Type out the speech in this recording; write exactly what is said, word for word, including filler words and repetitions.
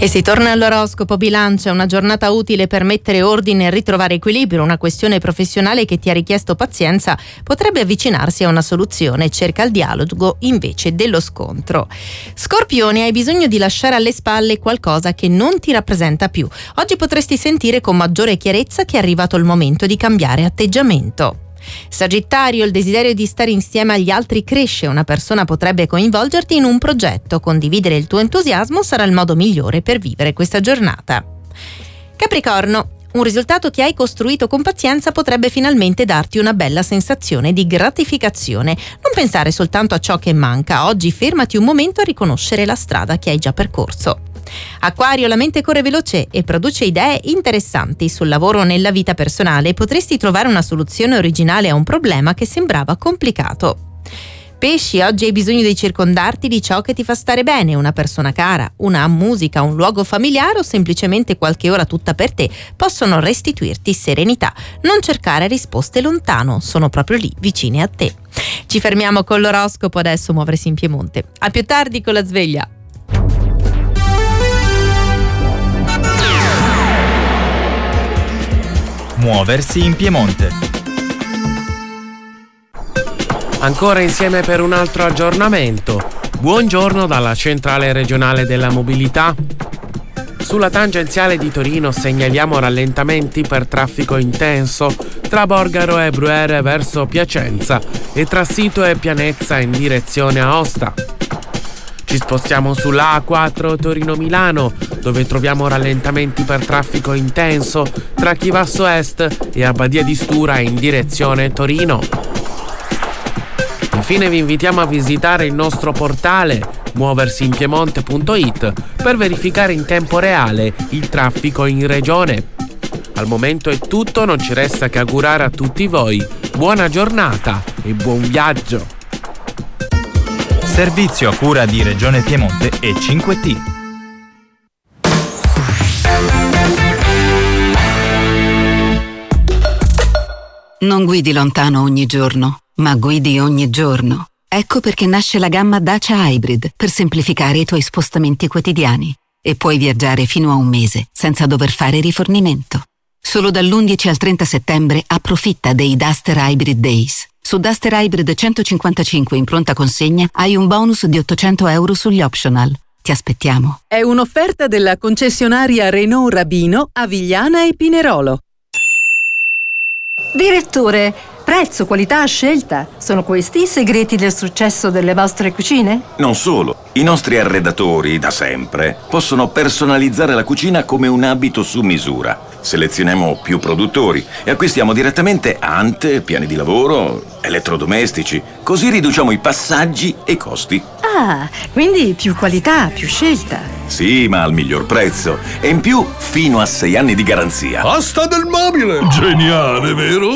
E si torna all'oroscopo bilancia, una giornata utile per mettere ordine e ritrovare equilibrio. Una questione professionale che ti ha richiesto pazienza potrebbe avvicinarsi a una soluzione. Cerca il dialogo invece dello scontro. Scorpione, hai bisogno di lasciare alle spalle qualcosa che non ti rappresenta più. Oggi potresti sentire con maggiore chiarezza che è arrivato il momento di cambiare atteggiamento. Sagittario, il desiderio di stare insieme agli altri cresce. Una persona potrebbe coinvolgerti in un progetto. Condividere il tuo entusiasmo sarà il modo migliore per vivere questa giornata. Capricorno, un risultato che hai costruito con pazienza potrebbe finalmente darti una bella sensazione di gratificazione. Non pensare soltanto a ciò che manca. Oggi fermati un momento a riconoscere la strada che hai già percorso. Acquario, la mente corre veloce e produce idee interessanti. Sul lavoro o nella vita personale potresti trovare una soluzione originale a un problema che sembrava complicato. Pesci, oggi hai bisogno di circondarti di ciò che ti fa stare bene. Una persona cara, una musica, un luogo familiare o semplicemente qualche ora tutta per te possono restituirti serenità. Non cercare risposte lontano, sono proprio lì, vicine a te. Ci fermiamo con l'oroscopo, adesso muoversi in Piemonte. A più tardi con la sveglia. Muoversi in Piemonte. Ancora insieme per un altro aggiornamento. Buongiorno dalla centrale regionale della mobilità. Sulla tangenziale di Torino segnaliamo rallentamenti per traffico intenso tra Borgaro e Bruere verso Piacenza e tra Sito e Pianezza in direzione Aosta. Ci spostiamo sulla A quattro Torino-Milano, dove troviamo rallentamenti per traffico intenso tra Chivasso Est e Abbadia di Stura in direzione Torino. Infine vi invitiamo a visitare il nostro portale muoversi in piemonte punto it per verificare in tempo reale il traffico in regione. Al momento è tutto, non ci resta che augurare a tutti voi buona giornata e buon viaggio. Servizio a cura di Regione Piemonte e cinque T. Non guidi lontano ogni giorno, ma guidi ogni giorno. Ecco perché nasce la gamma Dacia Hybrid per semplificare i tuoi spostamenti quotidiani. E puoi viaggiare fino a un mese senza dover fare rifornimento. Solo dall'undici al trenta settembre approfitta dei Duster Hybrid Days. Su Duster Hybrid centocinquantacinque in pronta consegna hai un bonus di ottocento euro sugli optional. Ti aspettiamo. È un'offerta della concessionaria Renault Rabino a Vigliana e Pinerolo. Direttore, prezzo, qualità, scelta. Sono questi i segreti del successo delle vostre cucine? Non solo. I nostri arredatori, da sempre, possono personalizzare la cucina come un abito su misura. Selezioniamo più produttori e acquistiamo direttamente ante, piani di lavoro, elettrodomestici. Così riduciamo i passaggi e i costi. Ah, quindi più qualità, più scelta. Sì, ma al miglior prezzo. E in più, fino a sei anni di garanzia. Asta del mobile! Geniale, vero?